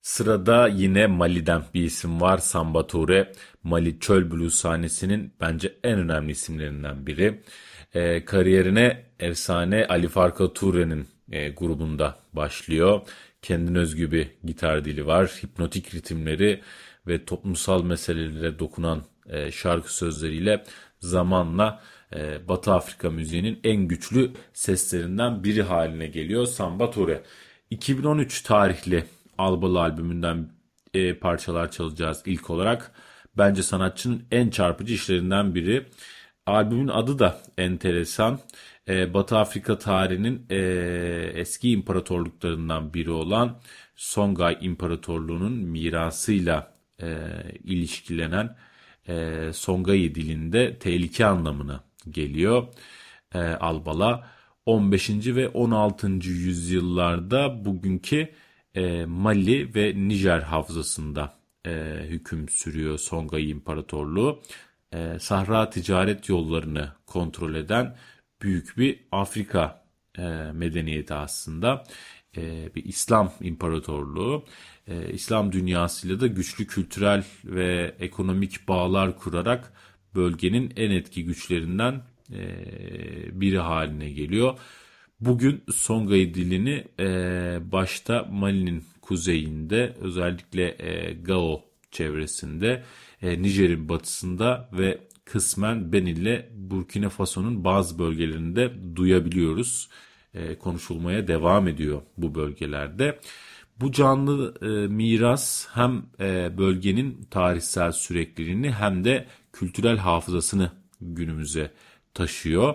Sırada yine Mali'den bir isim var. Samba Touré. Mali çöl blues sahnesinin bence en önemli isimlerinden biri. Kariyerine efsane Ali Farka Touré'nin grubunda başlıyor. Kendine özgü bir gitar dili var. Hipnotik ritimleri ve toplumsal meselelere dokunan şarkı sözleriyle zamanla Batı Afrika müziğinin en güçlü seslerinden biri haline geliyor Samba Touré. 2013 tarihli Albalı albümünden parçalar çalacağız ilk olarak. Bence sanatçının en çarpıcı işlerinden biri. Albümün adı da enteresan. Batı Afrika tarihinin eski imparatorluklarından biri olan Songhai İmparatorluğu'nun mirasıyla ilişkilenen Songhai dilinde tehlike anlamına geliyor. Albala 15. ve 16. yüzyıllarda bugünkü Mali ve Nijer havzasında hüküm sürüyor Songhai İmparatorluğu. Sahra ticaret yollarını kontrol eden büyük bir Afrika medeniyeti aslında. Bir İslam İmparatorluğu. İslam dünyasıyla da güçlü kültürel ve ekonomik bağlar kurarak bölgenin en etki güçlerinden biri haline geliyor. Bugün Songhai dilini başta Mali'nin kuzeyinde, özellikle Gao çevresinde, Nijer'in batısında ve kısmen Benin ile Burkina Faso'nun bazı bölgelerinde duyabiliyoruz. Konuşulmaya devam ediyor bu bölgelerde. Bu canlı miras hem bölgenin tarihsel sürekliliğini hem de kültürel hafızasını günümüze taşıyor.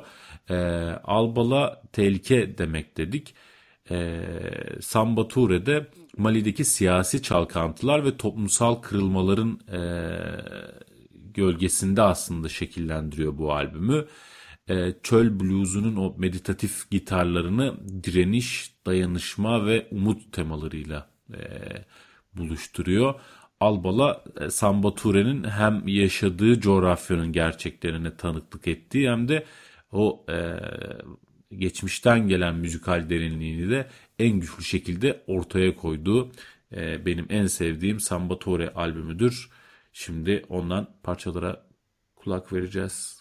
Albala tehlike demek dedik. Samba Touré'de Mali'deki siyasi çalkantılar ve toplumsal kırılmaların gölgesinde aslında şekillendiriyor bu albümü. Çöl bluesunun o meditatif gitarlarını direniş, dayanışma ve umut temalarıyla buluşturuyor. Albala Samba Touré'nin hem yaşadığı coğrafyanın gerçeklerine tanıklık ettiği hem de o geçmişten gelen müzikal derinliğini de en güçlü şekilde ortaya koyduğu benim en sevdiğim Samba Touré albümüdür. Şimdi ondan parçalara kulak vereceğiz.